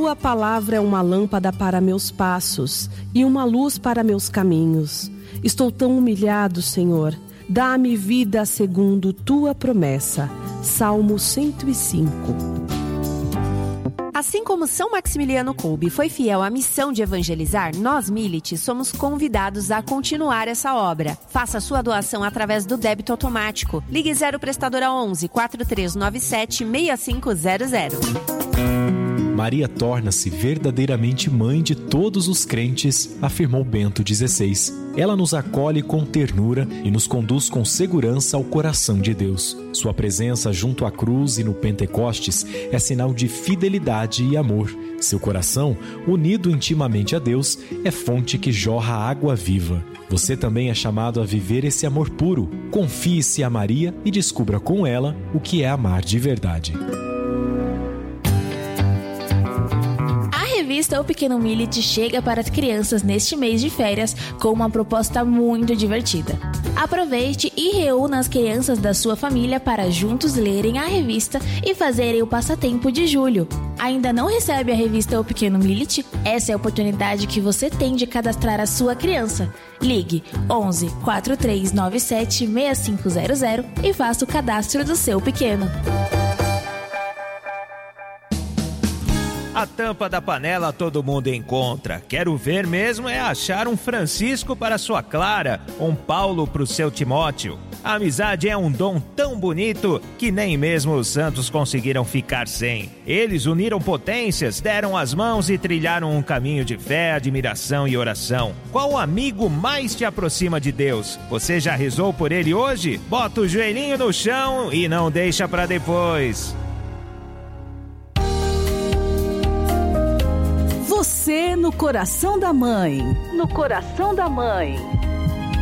Tua palavra é uma lâmpada para meus passos e uma luz para meus caminhos. Estou tão humilhado, Senhor. Dá-me vida segundo tua promessa. Salmo 105. Assim como São Maximiliano Kolbe foi fiel à missão de evangelizar, nós, Milite, somos convidados a continuar essa obra. Faça sua doação através do débito automático. Ligue 0 Prestadora 11 4397 6500. Maria torna-se verdadeiramente mãe de todos os crentes, afirmou Bento XVI. Ela nos acolhe com ternura e nos conduz com segurança ao coração de Deus. Sua presença junto à cruz e no Pentecostes é sinal de fidelidade e amor. Seu coração, unido intimamente a Deus, é fonte que jorra água viva. Você também é chamado a viver esse amor puro. Confie-se a Maria e descubra com ela o que é amar de verdade. A revista O Pequeno Milite chega para as crianças neste mês de férias com uma proposta muito divertida. Aproveite e reúna as crianças da sua família para juntos lerem a revista e fazerem o passatempo de julho. Ainda não recebe a revista O Pequeno Milite? Essa é a oportunidade que você tem de cadastrar a sua criança. Ligue 11 4397 6500 e faça o cadastro do seu pequeno. A tampa da panela todo mundo encontra. Quero ver mesmo é achar um Francisco para sua Clara, um Paulo para o seu Timóteo. A amizade é um dom tão bonito que nem mesmo os santos conseguiram ficar sem. Eles uniram potências, deram as mãos e trilharam um caminho de fé, admiração e oração. Qual amigo mais te aproxima de Deus? Você já rezou por ele hoje? Bota o joelhinho no chão e não deixa para depois. Você no coração da mãe. No coração da mãe.